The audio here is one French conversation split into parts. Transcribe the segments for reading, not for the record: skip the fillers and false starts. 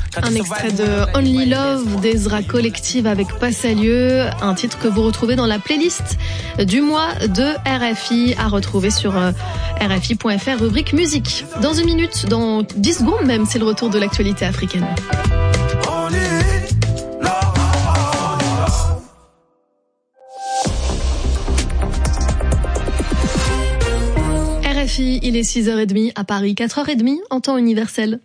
Un extrait de Only Love d'Ezra Collective avec Passalieu, un titre que vous retrouvez dans la playlist du mois de RFI, à retrouver sur rfi.fr, rubrique musique. Dans une minute, dans 10 secondes même, c'est le retour de l'actualité africaine. RFI, il est 6h30 à Paris, 4h30 en temps universel.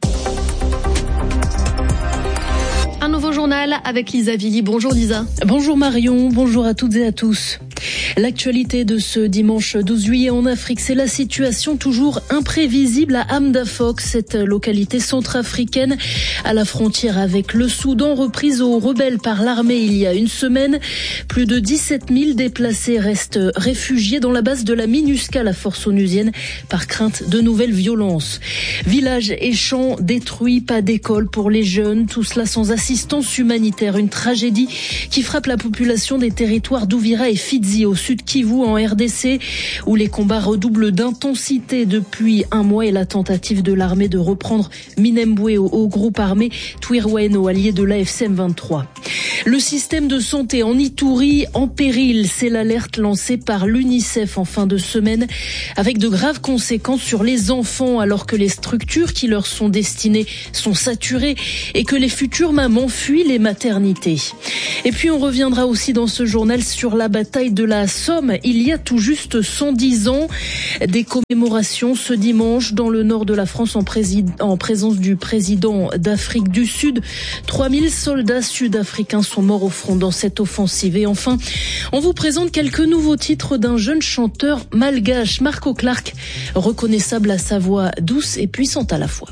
Un nouveau journal avec Lisa Villy. Bonjour Lisa. Bonjour Marion, bonjour à toutes et à tous. L'actualité de ce dimanche 12 juillet en Afrique, c'est la situation toujours imprévisible à Hamdafok, cette localité centrafricaine à la frontière avec le Soudan, reprise aux rebelles par l'armée il y a une semaine. Plus de 17 000 déplacés restent réfugiés dans la base de la MINUSCA, la force onusienne, par crainte de nouvelles violences. Villages et champs détruits, pas d'école pour les jeunes, tout cela sans assistance humanitaire. Une tragédie qui frappe la population des territoires d'Ouvira et Fizi, au sud Kivu en RDC, où les combats redoublent d'intensité depuis un mois et la tentative de l'armée de reprendre Minembwe au groupe armé Twirwaeno, allié de l'AFC M23. Le système de santé en Ituri en péril, c'est l'alerte lancée par l'UNICEF en fin de semaine, avec de graves conséquences sur les enfants, alors que les structures qui leur sont destinées sont saturées et que les futures mamans fuient les maternités. Et puis on reviendra aussi dans ce journal sur la bataille de la Somme, il y a tout juste 110 ans. Des commémorations ce dimanche dans le nord de la France en présence du président d'Afrique du Sud. 3000 soldats sud-africains sont morts au front dans cette offensive. Et enfin, on vous présente quelques nouveaux titres d'un jeune chanteur malgache, Marco Clark, reconnaissable à sa voix douce et puissante à la fois.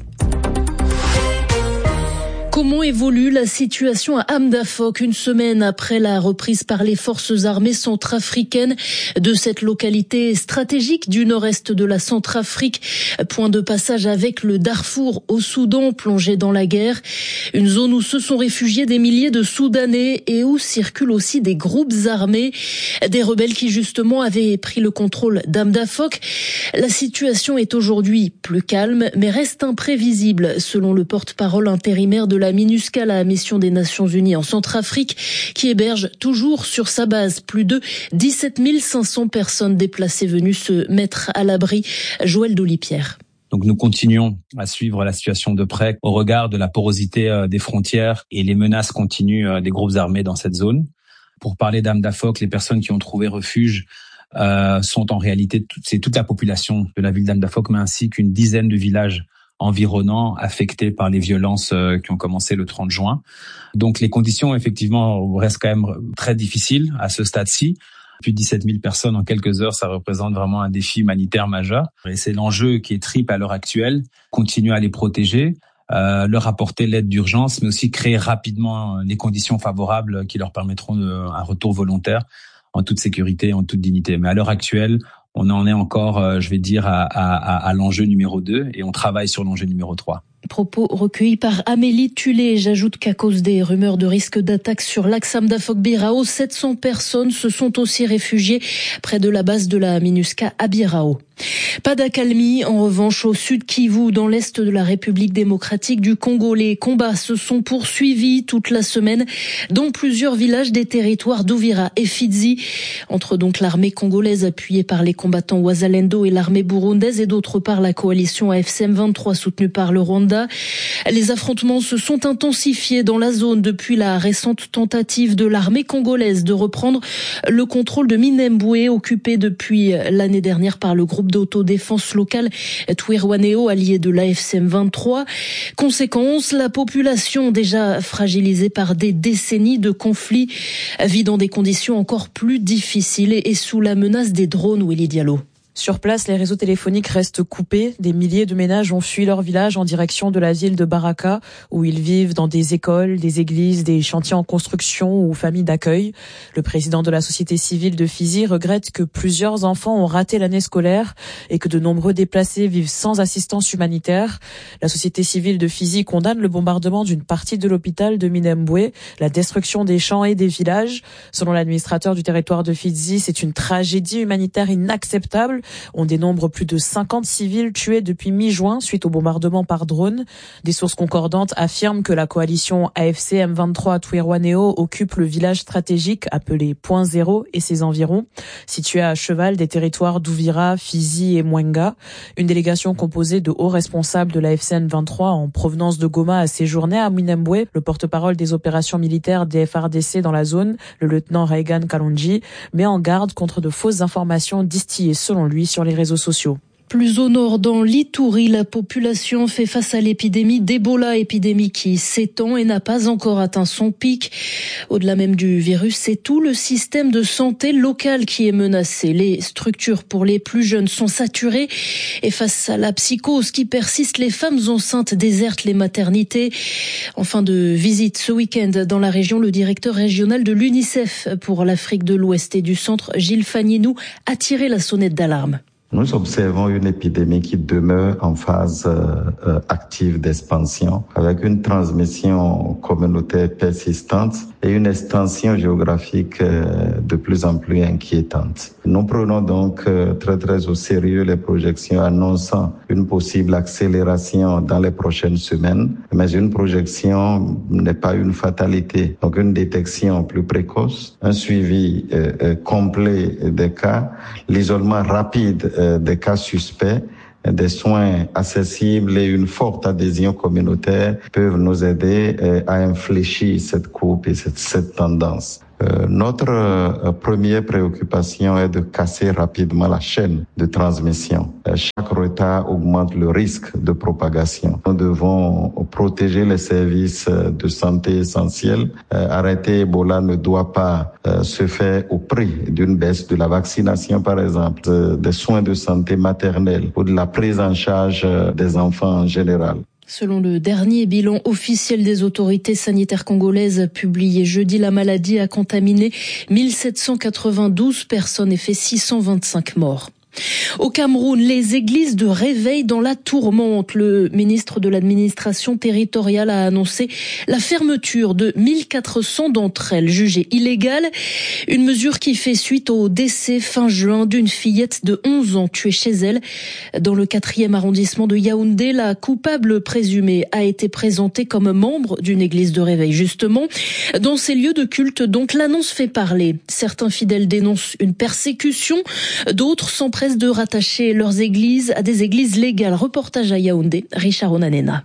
Comment évolue la situation à Hamdafok une semaine après la reprise par les forces armées centrafricaines de cette localité stratégique du nord-est de la Centrafrique, point de passage avec le Darfour au Soudan plongé dans la guerre, une zone où se sont réfugiés des milliers de Soudanais et où circulent aussi des groupes armés, des rebelles qui justement avaient pris le contrôle d'Hamdafok. La situation est aujourd'hui plus calme mais reste imprévisible selon le porte-parole intérimaire de la MINUSCA, la mission des Nations Unies en Centrafrique, qui héberge toujours sur sa base plus de 17 500 personnes déplacées venues se mettre à l'abri. Joël Dolipierre. Donc nous continuons à suivre la situation de près au regard de la porosité des frontières et les menaces continues des groupes armés dans cette zone. Pour parler d'Hamdafok, les personnes qui ont trouvé refuge sont en réalité c'est toute la population de la ville d'Hamdafok, mais ainsi qu'une dizaine de villages environnants affectés par les violences qui ont commencé le 30 juin. Donc les conditions effectivement restent quand même très difficiles à ce stade-ci. Plus de 17 000 personnes en quelques heures, ça représente vraiment un défi humanitaire majeur. Et c'est l'enjeu qui est triple à l'heure actuelle. Continuer à les protéger, leur apporter l'aide d'urgence, mais aussi créer rapidement les conditions favorables qui leur permettront un retour volontaire en toute sécurité et en toute dignité. Mais à l'heure actuelle, on en est encore, je vais dire, à l'enjeu numéro 2 et on travaille sur l'enjeu numéro 3. Propos recueillis par Amélie Tulé. J'ajoute qu'à cause des rumeurs de risque d'attaque sur l'axe Hamdafok-Birao, 700 personnes se sont aussi réfugiées près de la base de la MINUSCA à Birao. Pas d'accalmie, en revanche, au sud Kivu, dans l'est de la République démocratique du Congo. Les combats se sont poursuivis toute la semaine dans plusieurs villages des territoires d'Ouvira et Fizi, entre donc l'armée congolaise appuyée par les combattants Wazalendo et l'armée burundaise et d'autre part la coalition AFC M23 soutenue par le Rwanda. Les affrontements se sont intensifiés dans la zone depuis la récente tentative de l'armée congolaise de reprendre le contrôle de Minembwe, occupé depuis l'année dernière par le groupe d'autodéfense locale Twirwaeno, allié de l'AFC M23. Conséquence, la population déjà fragilisée par des décennies de conflits vit dans des conditions encore plus difficiles et sous la menace des drones. Willy Diallo. Sur place, les réseaux téléphoniques restent coupés. Des milliers de ménages ont fui leur village en direction de la ville de Baraka, où ils vivent dans des écoles, des églises, des chantiers en construction ou familles d'accueil. Le président de la société civile de Fizi regrette que plusieurs enfants ont raté l'année scolaire et que de nombreux déplacés vivent sans assistance humanitaire. La société civile de Fizi condamne le bombardement d'une partie de l'hôpital de Minembwe, la destruction des champs et des villages. Selon l'administrateur du territoire de Fizi, c'est une tragédie humanitaire inacceptable. On dénombre plus de 50 civils tués depuis mi-juin suite au bombardement par drone. Des sources concordantes affirment que la coalition AFC M23 Twirwanéo occupe le village stratégique appelé Point Zéro et ses environs, situé à cheval des territoires d'Ouvira, Fizi et Mwenga. Une délégation composée de hauts responsables de la AFC M23 en provenance de Goma a séjourné à Minembwe. Le porte-parole des opérations militaires des FARDC dans la zone, le lieutenant Reagan Kalonji, met en garde contre de fausses informations distillées selon lui sur les réseaux sociaux. Plus au nord, dans l'Ituri, la population fait face à l'épidémie d'Ebola, épidémie qui s'étend et n'a pas encore atteint son pic. Au-delà même du virus, c'est tout le système de santé local qui est menacé. Les structures pour les plus jeunes sont saturées et face à la psychose qui persiste, les femmes enceintes désertent les maternités. En fin de visite ce week-end dans la région, le directeur régional de l'UNICEF pour l'Afrique de l'Ouest et du Centre, Gilles Fagninou, a tiré la sonnette d'alarme. Nous observons une épidémie qui demeure en phase active d'expansion, avec une transmission communautaire persistante et une extension géographique de plus en plus inquiétante. Nous prenons donc très au sérieux les projections annonçant une possible accélération dans les prochaines semaines, mais une projection n'est pas une fatalité. Donc une détection plus précoce, un suivi complet des cas, l'isolement rapide des cas suspects, des soins accessibles et une forte adhésion communautaire peuvent nous aider à infléchir cette courbe et cette tendance. Notre première préoccupation est de casser rapidement la chaîne de transmission. Chaque retard augmente le risque de propagation. Nous devons protéger les services de santé essentiels. Arrêter Ebola ne doit pas se faire au prix d'une baisse de la vaccination, par exemple, des soins de santé maternelle ou de la prise en charge des enfants en général. Selon le dernier bilan officiel des autorités sanitaires congolaises publié jeudi, la maladie a contaminé 1792 personnes et fait 625 morts. Au Cameroun, les églises de réveil dans la tourmente. Le ministre de l'administration territoriale a annoncé la fermeture de 1400 d'entre elles jugées illégales. Une mesure qui fait suite au décès fin juin d'une fillette de 11 ans tuée chez elle. Dans le 4e arrondissement de Yaoundé, la coupable présumée a été présentée comme membre d'une église de réveil. Justement, dans ces lieux de culte, donc, l'annonce fait parler. Certains fidèles dénoncent une persécution, d'autres s'empressent de rattacher leurs églises à des églises légales. Reportage à Yaoundé, Richard Onanena.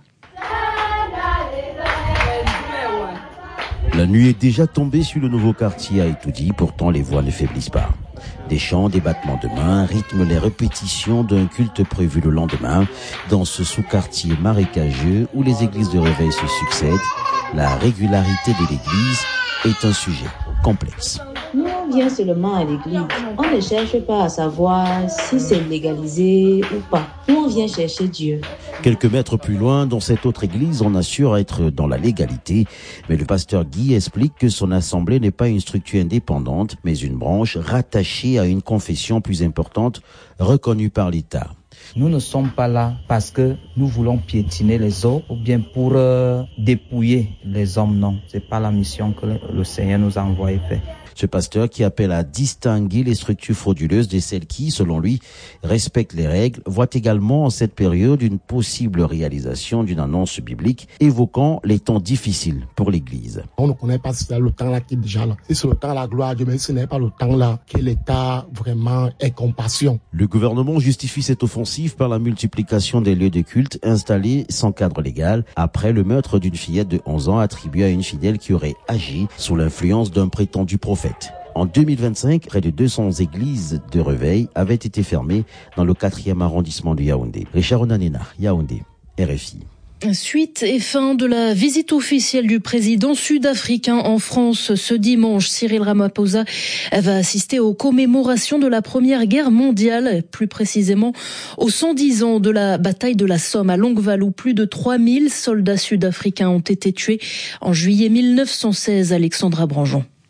La nuit est déjà tombée sur le nouveau quartier à Etoudi, pourtant les voix ne faiblissent pas. Des chants, des battements de mains rythment les répétitions d'un culte prévu le lendemain dans ce sous-quartier marécageux où les églises de réveil se succèdent. La régularité de l'église est un sujet complexe. Nous, on vient seulement à l'église. On ne cherche pas à savoir si c'est légalisé ou pas. Nous, on vient chercher Dieu. Quelques mètres plus loin, dans cette autre église, on assure être dans la légalité. Mais le pasteur Guy explique que son assemblée n'est pas une structure indépendante, mais une branche rattachée à une confession plus importante, reconnue par l'État. Nous ne sommes pas là parce que nous voulons piétiner les autres ou bien pour dépouiller les hommes, non. C'est pas la mission que le Seigneur nous a envoyé faire. Ce pasteur qui appelle à distinguer les structures frauduleuses de celles qui, selon lui, respectent les règles, voit également en cette période une possible réalisation d'une annonce biblique évoquant les temps difficiles pour l'Église. On ne connaît pas si c'est le temps là qui est déjà là. Si c'est le temps de la gloire à Dieu, mais ce n'est pas le temps là que l'État vraiment ait compassion. Le gouvernement justifie cette offensive par la multiplication des lieux de culte installés sans cadre légal après le meurtre d'une fillette de 11 ans attribuée à une fidèle qui aurait agi sous l'influence d'un prétendu prophète. En 2025, près de 200 églises de réveil avaient été fermées dans le 4e arrondissement de Yaoundé. Richard Onanena, Yaoundé, RFI. Suite et fin de la visite officielle du président sud-africain en France ce dimanche. Cyril Ramaphosa va assister aux commémorations de la Première Guerre mondiale, plus précisément aux 110 ans de la bataille de la Somme à Longueval, où plus de 3000 soldats sud-africains ont été tués en juillet 1916. Alexandra Branjon.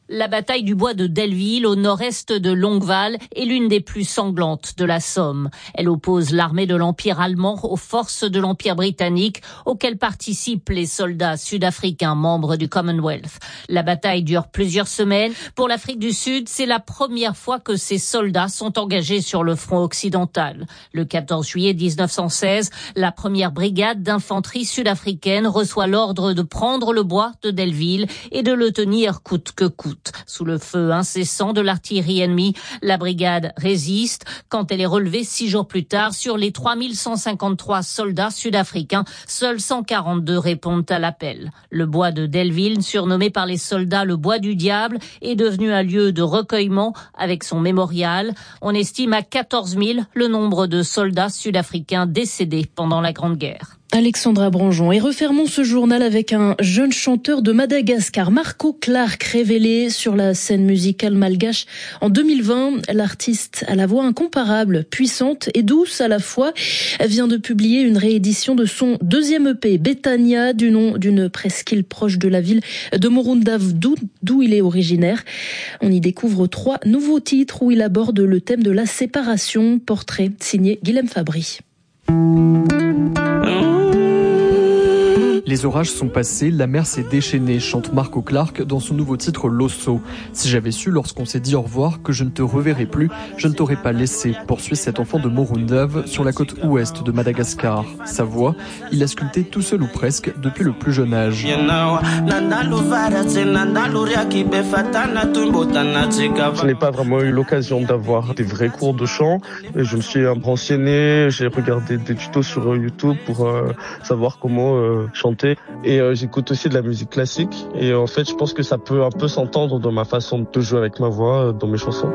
La bataille du bois de Delville, au nord-est de Longueval, est l'une des plus sanglantes de la Somme. Elle oppose l'armée de l'Empire allemand aux forces de l'Empire britannique, auxquelles participent les soldats sud-africains membres du Commonwealth. La bataille dure plusieurs semaines. Pour l'Afrique du Sud, c'est la première fois que ces soldats sont engagés sur le front occidental. Le 14 juillet 1916, la première brigade d'infanterie sud-africaine reçoit l'ordre de prendre le bois de Delville et de le tenir coûte que coûte. Sous le feu incessant de l'artillerie ennemie, la brigade résiste. Quand elle est relevée 6 jours plus tard, sur les 3153 soldats sud-africains, seuls 142 répondent à l'appel. Le bois de Delville, surnommé par les soldats le bois du diable, est devenu un lieu de recueillement avec son mémorial. On estime à 14 000 le nombre de soldats sud-africains décédés pendant la Grande Guerre. Alexandra Branjon. Et refermons ce journal avec un jeune chanteur de Madagascar, Marco Clark, révélé sur la scène musicale malgache en 2020. L'artiste à la voix incomparable, puissante et douce à la fois, vient de publier une réédition de son deuxième EP, Betania, du nom d'une presqu'île proche de la ville de Morundava, d'où il est originaire. On y découvre 3 nouveaux titres où il aborde le thème de la séparation. Portrait signé Guilhem Fabry. Les orages sont passés, la mer s'est déchaînée, chante Marco Clark dans son nouveau titre Losso. Si j'avais su lorsqu'on s'est dit au revoir que je ne te reverrai plus, je ne t'aurais pas laissé, poursuit cet enfant de Morundava sur la côte ouest de Madagascar. Sa voix, il l'a sculptée tout seul ou presque depuis le plus jeune âge. Je n'ai pas vraiment eu l'occasion d'avoir des vrais cours de chant. Et je me suis renseigné, j'ai regardé des tutos sur YouTube pour savoir comment chanter. Et j'écoute aussi de la musique classique. Et en fait, je pense que ça peut un peu s'entendre dans ma façon de jouer avec ma voix dans mes chansons.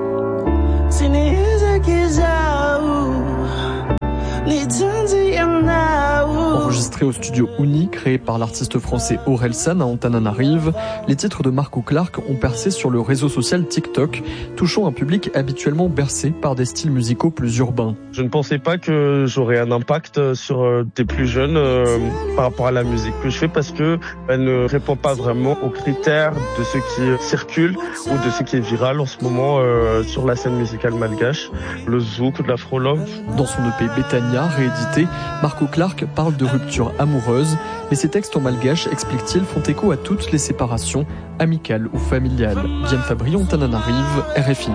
Enregistré au studio Uni, créé par l'artiste français Orelsan à Antananarive, les titres de Marco Clark ont percé sur le réseau social TikTok, touchant un public habituellement bercé par des styles musicaux plus urbains. Je ne pensais pas que j'aurais un impact sur des plus jeunes par rapport à la musique que je fais, parce que elle ne répond pas vraiment aux critères de ce qui circule ou de ce qui est viral en ce moment sur la scène musicale malgache, le zouk, l'afro-love. Dans son EP Betania, réédité, Marco Clark parle de rupture amoureuse, mais ses textes en malgache, explique-t-il, font écho à toutes les séparations, amicales ou familiales. Guilhem Fabry, Antananarive, RFI.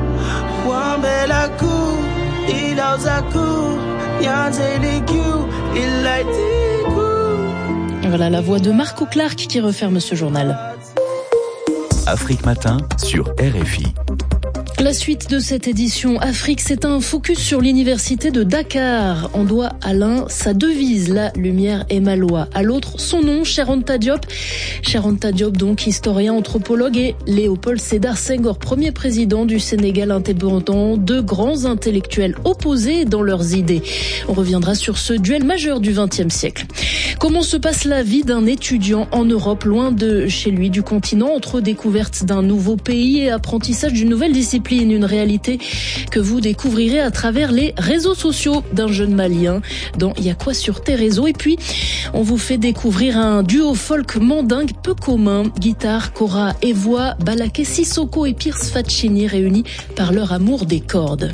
Voilà la voix de Marco Clark qui referme ce journal. Afrique Matin sur RFI. La suite de cette édition Afrique, c'est un focus sur l'université de Dakar. On doit à l'un sa devise, la lumière est ma loi. À l'autre, son nom, Cheikh Anta Diop. Cheikh Anta Diop, donc historien, anthropologue, et Léopold Sédar Senghor, premier président du Sénégal indépendant, 2 grands intellectuels opposés dans leurs idées. On reviendra sur ce duel majeur du XXe siècle. Comment se passe la vie d'un étudiant en Europe, loin de chez lui, du continent, entre découverte d'un nouveau pays et apprentissage d'une nouvelle discipline? Une réalité que vous découvrirez à travers les réseaux sociaux d'un jeune Malien dans Y'a quoi sur tes réseaux. Et puis, on vous fait découvrir un duo folk mandingue peu commun. Guitare, kora et voix, Balaké Sissoko et Pierce Faccini réunis par leur amour des cordes.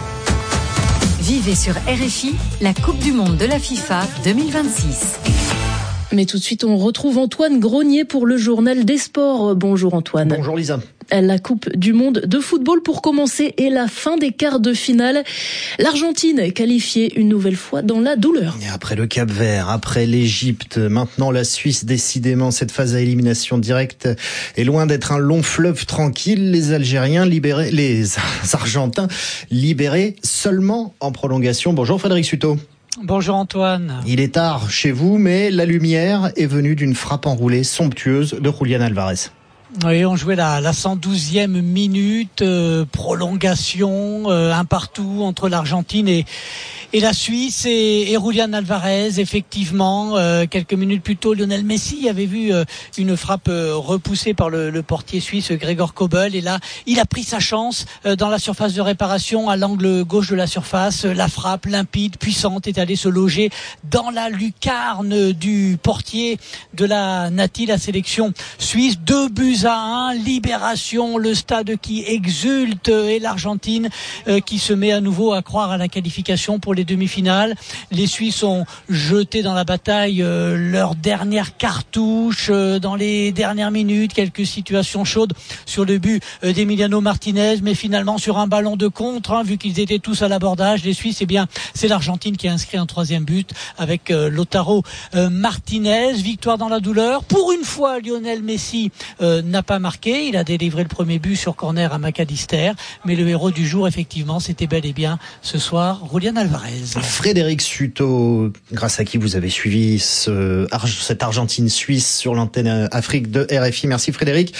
Vivez sur RFI la Coupe du Monde de la FIFA 2026. Mais tout de suite, on retrouve Antoine Grenier pour le journal des sports. Bonjour Antoine. Bonjour Lisa. La Coupe du Monde de football pour commencer et la fin des quarts de finale. L'Argentine est qualifiée une nouvelle fois dans la douleur. Et après le Cap-Vert, après l'Égypte, maintenant la Suisse, décidément cette phase à élimination directe est loin d'être un long fleuve tranquille. Les Algériens libérés, les Argentins libérés seulement en prolongation. Bonjour Frédéric Suto. Bonjour Antoine. Il est tard chez vous, mais la lumière est venue d'une frappe enroulée somptueuse de Julián Álvarez. Oui, on jouait la 112e minute, prolongation, un partout entre l'Argentine et la Suisse et Julián Álvarez, effectivement. Quelques minutes plus tôt, Lionel Messi avait vu une frappe repoussée par le portier suisse Gregor Kobel. Et là, il a pris sa chance dans la surface de réparation, à l'angle gauche de la surface. La frappe limpide, puissante, est allée se loger dans la lucarne du portier de la Nati, la sélection suisse. 2-0 2-1, libération, le stade qui exulte et l'Argentine qui se met à nouveau à croire à la qualification pour les demi-finales. Les Suisses ont jeté dans la bataille leur dernière cartouche dans les dernières minutes, quelques situations chaudes sur le but d'Emiliano Martinez, mais finalement sur un ballon de contre, vu qu'ils étaient tous à l'abordage, les Suisses, c'est l'Argentine qui a inscrit un troisième but avec Lautaro Martinez. Victoire dans la douleur. Pour une fois, Lionel Messi n'a pas marqué. Il a délivré le premier but sur corner à McAllister, mais le héros du jour, effectivement, c'était bel et bien ce soir, Julián Alvarez. Frédéric Suto, grâce à qui vous avez suivi cette Argentine-Suisse sur l'antenne Afrique de RFI. Merci Frédéric.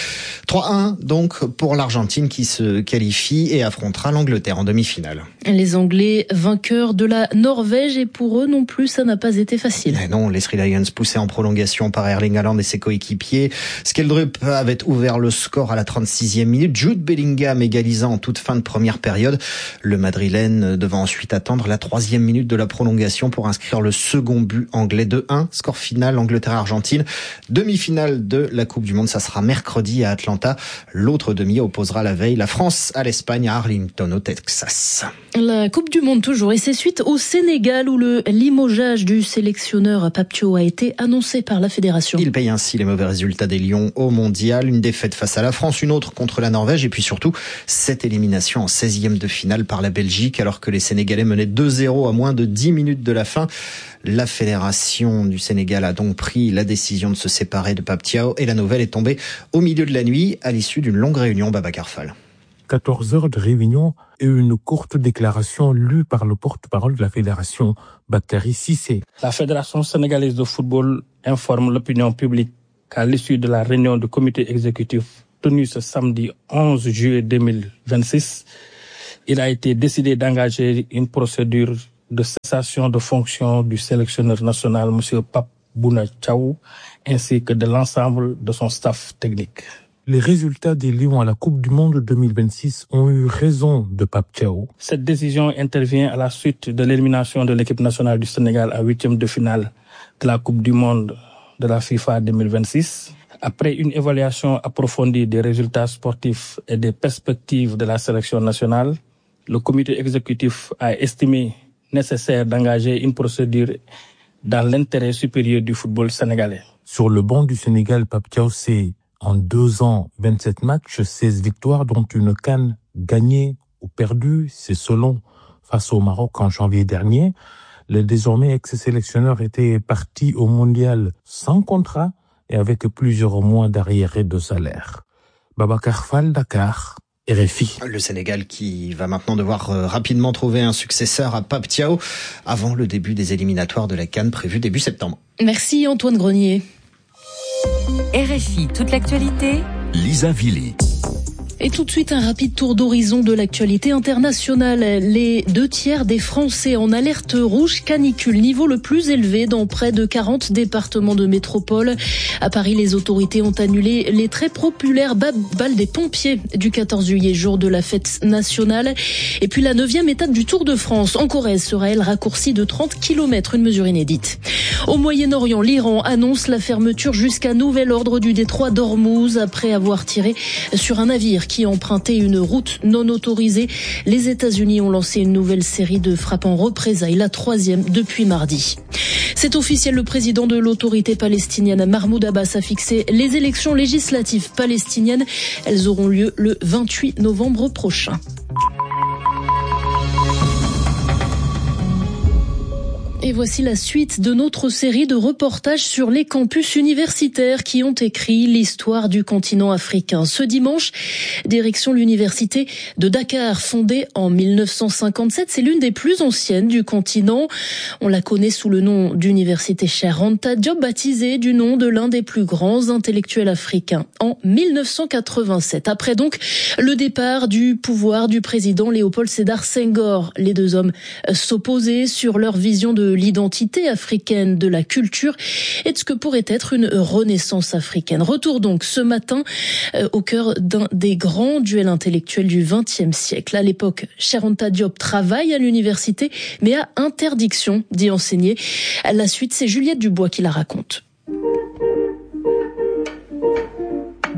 3-1 donc pour l'Argentine qui se qualifie et affrontera l'Angleterre en demi-finale. Les Anglais vainqueurs de la Norvège, et pour eux non plus ça n'a pas été facile. Mais non, les Three Lions poussés en prolongation par Erling Haaland et ses coéquipiers. Skeldrup avait ouvert le score à la 36e minute. Jude Bellingham égalisant en toute fin de première période. Le Madrilène devant ensuite attendre la 3e minute de la prolongation pour inscrire le second but anglais. 2-1. Score final Angleterre-Argentine. Demi-finale de la Coupe du Monde, ça sera mercredi à Atlanta. L'autre demi opposera la veille la France à l'Espagne à Arlington au Texas. La Coupe du Monde toujours, et c'est suite au Sénégal où le limogeage du sélectionneur Pape Thiaw a été annoncé par la fédération. Il paye ainsi les mauvais résultats des Lions au mondial. Une défaite face à la France, une autre contre la Norvège et puis surtout cette élimination en 16e de finale par la Belgique alors que les Sénégalais menaient 2-0 à moins de 10 minutes de la fin. La fédération du Sénégal a donc pris la décision de se séparer de Pape Thiaw et la nouvelle est tombée au milieu de la nuit à l'issue d'une longue réunion. Babacar Fall. 14 heures de réunion et une courte déclaration lue par le porte-parole de la fédération, Bakary Cissé. La Fédération sénégalaise de football informe l'opinion publique qu'à l'issue de la réunion du comité exécutif tenue ce samedi 11 juillet 2026, il a été décidé d'engager une procédure de cessation de fonction du sélectionneur national, M. Pape Bouna Thiaw, ainsi que de l'ensemble de son staff technique. Les résultats des Lions à la Coupe du Monde 2026 ont eu raison de Pape Thiaw. Cette décision intervient à la suite de l'élimination de l'équipe nationale du Sénégal à 8e de finale de la Coupe du Monde de la FIFA 2026. Après une évaluation approfondie des résultats sportifs et des perspectives de la sélection nationale, le comité exécutif a estimé nécessaire d'engager une procédure dans l'intérêt supérieur du football sénégalais. Sur le banc du Sénégal, Pape Thiaw, c'est en 2 ans, 27 matchs, 16 victoires, dont une CAN gagnée ou perdue. C'est selon face au Maroc en janvier dernier. Le désormais ex-sélectionneur était parti au mondial sans contrat et avec plusieurs mois d'arriérés de salaire. Babacar Fall, Dakar, RFI. Le Sénégal qui va maintenant devoir rapidement trouver un successeur à Pape Thiaw avant le début des éliminatoires de la CAN prévu début septembre. Merci Antoine Grenier. RFI, toute l'actualité. Lisa Villy. Et tout de suite, un rapide tour d'horizon de l'actualité internationale. Les 2/3 des Français en alerte rouge canicule, niveau le plus élevé dans près de 40 départements de métropole. À Paris, les autorités ont annulé les très populaires bals des pompiers du 14 juillet, jour de la fête nationale. Et puis la 9e étape du Tour de France en Corrèze sera, elle, raccourcie de 30 km, une mesure inédite. Au Moyen-Orient, l'Iran annonce la fermeture jusqu'à nouvel ordre du détroit d'Ormuz après avoir tiré sur un navire qui empruntait une route non autorisée. Les États-Unis ont lancé une nouvelle série de frappes en représailles, la 3e depuis mardi. C'est officiel, le président de l'autorité palestinienne, Mahmoud Abbas, a fixé les élections législatives palestiniennes. Elles auront lieu le 28 novembre prochain. Et voici la suite de notre série de reportages sur les campus universitaires qui ont écrit l'histoire du continent africain. Ce dimanche, direction l'université de Dakar, fondée en 1957. C'est l'une des plus anciennes du continent. On la connaît sous le nom d'université Cheikh Anta Diop, baptisée du nom de l'un des plus grands intellectuels africains en 1987. Après donc le départ du pouvoir du président Léopold Sédar Senghor, les deux hommes s'opposaient sur leur vision de l'identité africaine, de la culture et de ce que pourrait être une renaissance africaine. Retour donc ce matin au cœur d'un des grands duels intellectuels du XXe siècle. À l'époque, Cheikh Anta Diop travaille à l'université, mais a interdiction d'y enseigner. La suite, c'est Juliette Dubois qui la raconte.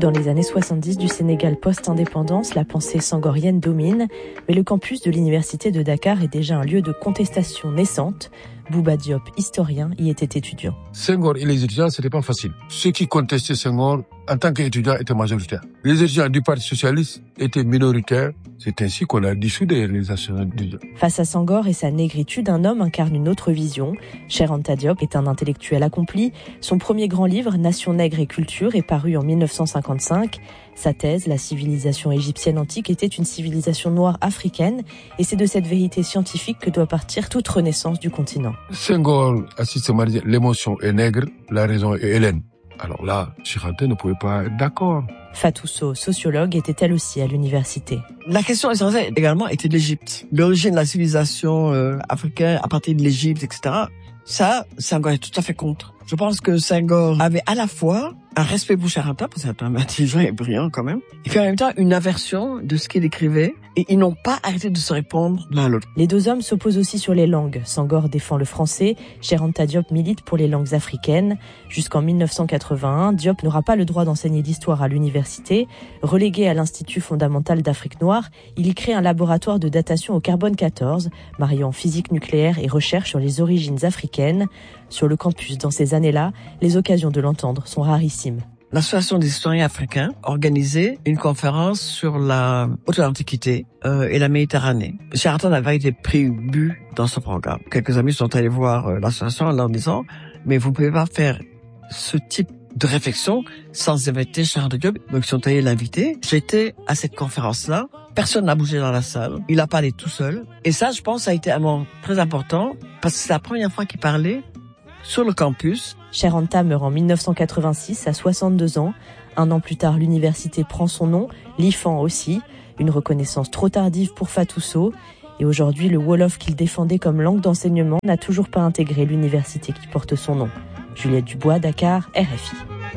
Dans les années 70 du Sénégal post-indépendance, la pensée sangorienne domine, mais le campus de l'université de Dakar est déjà un lieu de contestation naissante. Bouba Diop, historien, y était étudiant. Senghor et les étudiants, c'était pas facile. Ceux qui contestaient Senghor, en tant qu'étudiants, étaient majoritaires. Les étudiants du Parti socialiste étaient minoritaires. C'est ainsi qu'on a dissous des réalisations étudiants. Face à Senghor et sa négritude, un homme incarne une autre vision. Cheikh Anta Diop est un intellectuel accompli. Son premier grand livre, Nation nègre et culture, est paru en 1955. Sa thèse, la civilisation égyptienne antique, était une civilisation noire africaine, et c'est de cette vérité scientifique que doit partir toute renaissance du continent. Senghor a systématisé l'émotion est nègre, la raison est hellène. Alors là, Cheikh Anta ne pouvait pas être d'accord. Fatou Sow, sociologue, était elle aussi à l'université. La question essentielle également était de l'Égypte. L'origine de la civilisation africaine à partir de l'Égypte, etc. Ça, Senghor est tout à fait contre. Je pense que Senghor avait à la fois un respect pour Cheikh Anta, parce que c'est un intelligent et brillant quand même, et puis en même temps une aversion de ce qu'il écrivait, et ils n'ont pas arrêté de se répondre l'un à l'autre. Les deux hommes s'opposent aussi sur les langues. Senghor défend le français, Cheikh Anta Diop milite pour les langues africaines. Jusqu'en 1981, Diop n'aura pas le droit d'enseigner l'histoire à l'université. Relégué à l'Institut fondamental d'Afrique noire, il y crée un laboratoire de datation au carbone 14, mariant physique nucléaire et recherche sur les origines africaines. Sur le campus, dans ces années-là, les occasions de l'entendre sont rarissimes. L'Association des historiens africains organisait une conférence sur la haute antiquité et la Méditerranée. Cheikh Anta n'avait été pris but dans ce programme. Quelques amis sont allés voir l'association en leur disant « Mais vous ne pouvez pas faire ce type de réflexion sans inviter Cheikh Anta Diop ». Donc ils sont allés l'inviter. J'étais à cette conférence-là. Personne n'a bougé dans la salle. Il a parlé tout seul. Et ça, je pense, ça a été un moment très important parce que c'est la première fois qu'il parlait sur le campus. Cheikh Anta meurt en 1986 à 62 ans. Un an plus tard, l'université prend son nom, l'IFAN aussi. Une reconnaissance trop tardive pour Fatou Sow. Et aujourd'hui, le Wolof qu'il défendait comme langue d'enseignement n'a toujours pas intégré l'université qui porte son nom. Juliette Dubois, Dakar, RFI.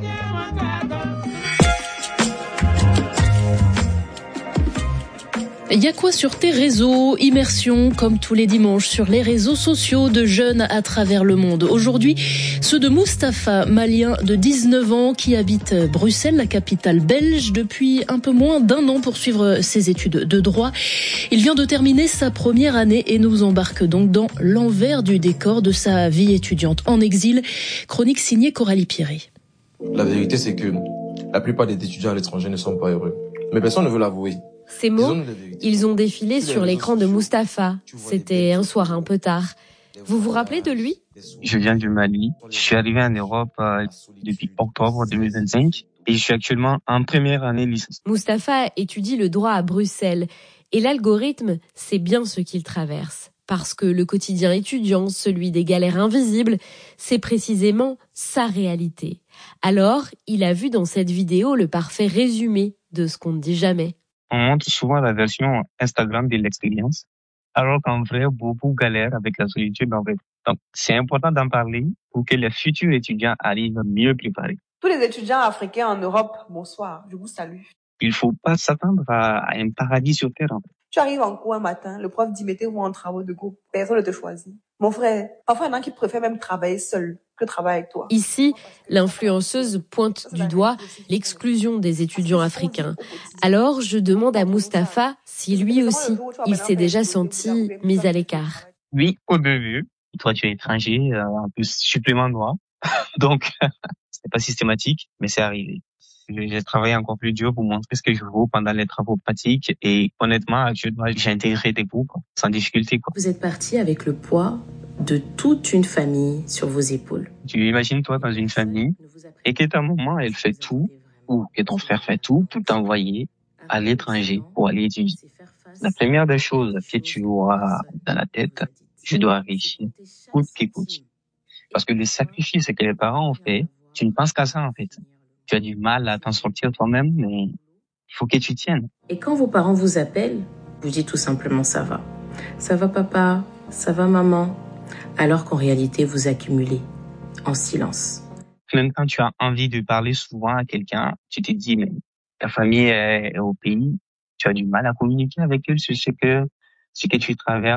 Il y a quoi sur tes réseaux? Immersion, comme tous les dimanches, sur les réseaux sociaux de jeunes à travers le monde. Aujourd'hui, ceux de Mustapha, malien de 19 ans, qui habite Bruxelles, la capitale belge, depuis un peu moins d'un an pour suivre ses études de droit. Il vient de terminer sa première année et nous embarque donc dans l'envers du décor de sa vie étudiante en exil. Chronique signée Coralie Pierry. La vérité, c'est que la plupart des étudiants à l'étranger ne sont pas heureux. Mais personne ne veut l'avouer. Ces mots, ils ont défilé sur l'écran de Mustapha. C'était un soir un peu tard. Vous vous rappelez de lui? Je viens du Mali. Je suis arrivé en Europe depuis octobre 2025 et je suis actuellement en première année licence. Mustapha étudie le droit à Bruxelles et l'algorithme, c'est bien ce qu'il traverse. Parce que le quotidien étudiant, celui des galères invisibles, c'est précisément sa réalité. Alors, il a vu dans cette vidéo le parfait résumé de ce qu'on ne dit jamais. On montre souvent la version Instagram de l'expérience, alors qu'en vrai, beaucoup galèrent avec la solitude en vrai. Donc, c'est important d'en parler pour que les futurs étudiants arrivent mieux préparés. Tous les étudiants africains en Europe, bonsoir, je vous salue. Il faut pas s'attendre à un paradis sur terre. Tu arrives en cours un matin, le prof dit mettez-vous en travaux de groupe, personne ne te choisit. Mon frère, parfois il y en a qui préfèrent même travailler seul que travailler avec toi. Ici, l'influenceuse pointe du doigt l'exclusion des étudiants africains. Alors, je demande à Mustapha si lui aussi, il s'est déjà senti mis à l'écart. Oui, au début. Toi, tu es étranger, en plus supplément noir. Donc, c'est pas systématique, mais c'est arrivé. J'ai travaillé encore plus dur pour montrer ce que je vaux pendant les travaux pratiques et honnêtement, actuellement, j'ai intégré des groupes sans difficulté. Vous êtes parti avec le poids de toute une famille sur vos épaules. Tu imagines toi dans une famille et que ta maman, elle fait tout ou que ton frère fait tout pour t'envoyer à l'étranger pour aller étudier. La première des choses que tu auras dans la tête, je dois réussir, coûte que coûte. Parce que les sacrifices que les parents ont fait, tu ne penses qu'à ça en fait. Tu as du mal à t'en sortir toi-même, mais il faut que tu tiennes. Et quand vos parents vous appellent, vous dites tout simplement ça va. Ça va papa, ça va maman. Alors qu'en réalité, vous accumulez en silence. Même quand tu as envie de parler souvent à quelqu'un, tu te dis, mais ta famille est au pays, tu as du mal à communiquer avec eux sur ce que tu traverses.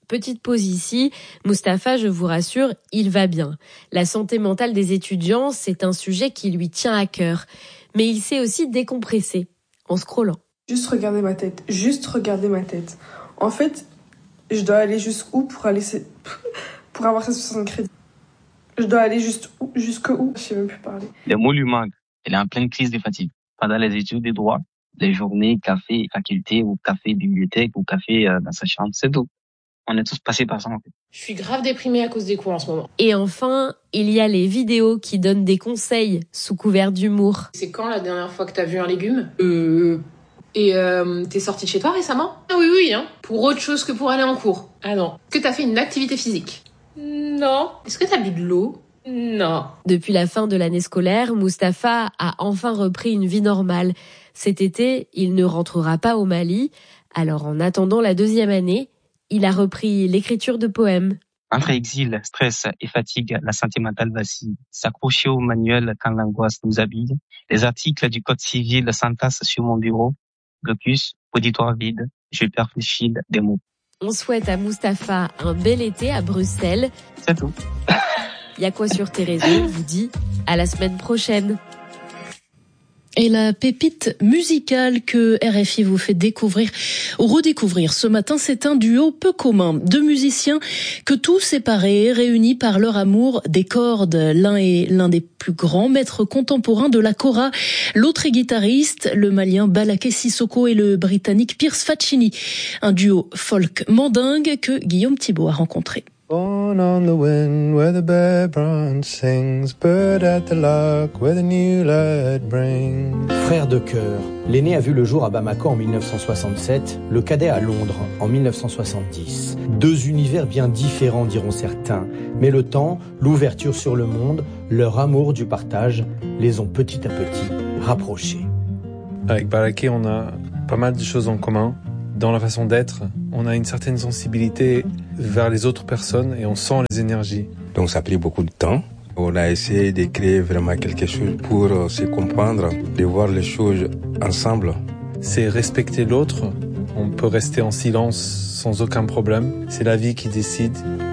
Petite pause ici. Mustapha, je vous rassure, il va bien. La santé mentale des étudiants, c'est un sujet qui lui tient à cœur. Mais il sait aussi décompresser en scrollant. Juste regarder ma tête. En fait, je dois aller jusqu'où pour avoir ces 60 crédits? Je dois aller jusqu'où? Je sais même plus parler. Les mots lui manquent. Elle est en pleine crise de fatigue. Pendant les études de droit, les journées, café, faculté, ou café, bibliothèque, ou café dans sa chambre, c'est tout. On est tous passés par ça, en fait. Je suis grave déprimée à cause des cours en ce moment. Et enfin, il y a les vidéos qui donnent des conseils sous couvert d'humour. C'est quand la dernière fois que t'as vu un légume? Et t'es sortie de chez toi récemment? Ah oui, hein. Pour autre chose que pour aller en cours. Ah non. Est-ce que t'as fait une activité physique? Non. Est-ce que t'as bu de l'eau? Non. Depuis la fin de l'année scolaire, Mustapha a enfin repris une vie normale. Cet été, il ne rentrera pas au Mali. Alors en attendant la deuxième année, il a repris l'écriture de poèmes. Entre exil, stress et fatigue, la santé mentale vacille. S'accrocher au manuel quand l'angoisse nous habille. Les articles du Code civil s'entassent sur mon bureau. Blocus, auditoire vide, je perds le fil des mots. On souhaite à Mustapha un bel été à Bruxelles. C'est tout. Y'a quoi sur tes réseaux vous dit à la semaine prochaine. Et la pépite musicale que RFI vous fait découvrir ou redécouvrir ce matin, c'est un duo peu commun. Deux musiciens que tous séparés, réunis par leur amour des cordes. L'un est l'un des plus grands maîtres contemporains de la kora. L'autre est guitariste, le malien Balaké Sissoko et le britannique Pierce Faccini. Un duo folk mandingue que Guillaume Thibault a rencontré. Born on the wind where the bear branch sings, bird at the lock where the new light brings. Frère de cœur, l'aîné a vu le jour à Bamako en 1967, le cadet à Londres en 1970. Deux univers bien différents diront certains, mais le temps, l'ouverture sur le monde, leur amour du partage les ont petit à petit rapprochés. Avec Balaké, on a pas mal de choses en commun. Dans la façon d'être, on a une certaine sensibilité vers les autres personnes et on sent les énergies. Donc ça a pris beaucoup de temps. On a essayé de créer vraiment quelque chose pour se comprendre, de voir les choses ensemble. C'est respecter l'autre. On peut rester en silence sans aucun problème. C'est la vie qui décide.